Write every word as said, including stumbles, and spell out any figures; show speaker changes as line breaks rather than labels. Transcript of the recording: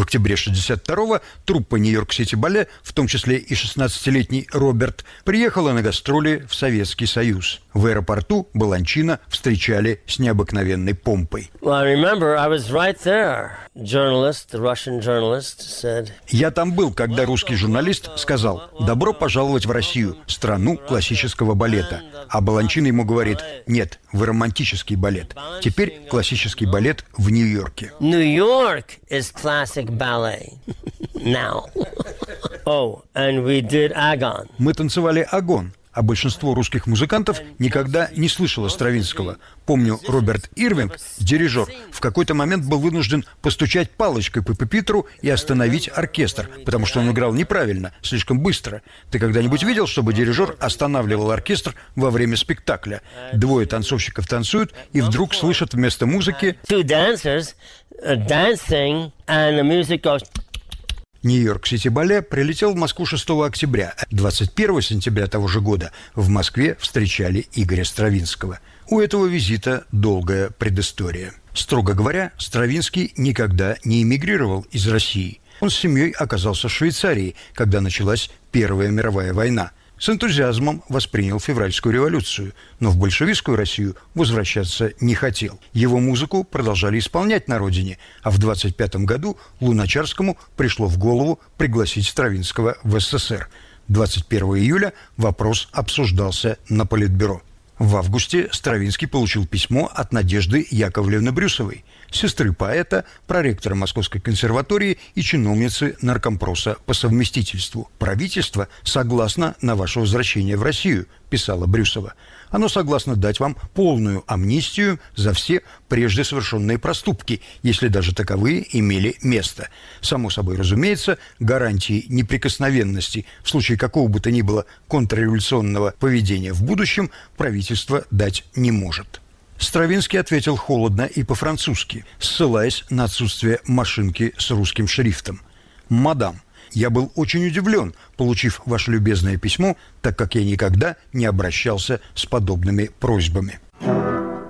октябре шестьдесят второго труппа Нью-Йорк-Сити Балет, в том числе и шестнадцатилетний Роберт, приехала на гастроли в Советский Союз. В аэропорту Баланчино встречали с необыкновенной помпой. Я там был, когда русский журналист сказал: «Добро пожаловать в Россию, страну классического балета». А Баланчино ему говорит: «Нет, вы романтический балет. Теперь классический балет в Нью-Йорке».
Нью-Йорк is classic ballet now. Oh, and we did Agon.
Мы танцевали «Агон», а большинство русских музыкантов никогда не слышало Стравинского. Помню, Роберт Ирвинг, дирижер, в какой-то момент был вынужден постучать палочкой по пюпитру и остановить оркестр, потому что он играл неправильно, слишком быстро. Ты когда-нибудь видел, чтобы дирижер останавливал оркестр во время спектакля? Двое танцовщиков танцуют и вдруг слышат вместо музыки...
Two dancers dancing, and the music goes...
Нью-Йорк-Сити Балет прилетел в Москву шестого октября. двадцать первого сентября того же года в Москве встречали Игоря Стравинского. У этого визита долгая предыстория. Строго говоря, Стравинский никогда не эмигрировал из России. Он с семьей оказался в Швейцарии, когда началась Первая мировая война. С энтузиазмом воспринял февральскую революцию, но в большевистскую Россию возвращаться не хотел. Его музыку продолжали исполнять на родине, а в двадцать пятом году Луначарскому пришло в голову пригласить Стравинского в СССР. двадцать первого июля вопрос обсуждался на Политбюро. В августе Стравинский получил письмо от Надежды Яковлевны Брюсовой, сестры поэта, проректора Московской консерватории и чиновницы наркомпроса по совместительству. «Правительство согласно на ваше возвращение в Россию», – писала Брюсова. «Оно согласно дать вам полную амнистию за все прежде совершенные проступки, если даже таковые имели место. Само собой разумеется, гарантии неприкосновенности в случае какого бы то ни было контрреволюционного поведения в будущем правительство дать не может». Стравинский ответил холодно и по-французски, ссылаясь на отсутствие машинки с русским шрифтом. «Мадам, я был очень удивлен, получив ваше любезное письмо, так как я никогда не обращался с подобными просьбами».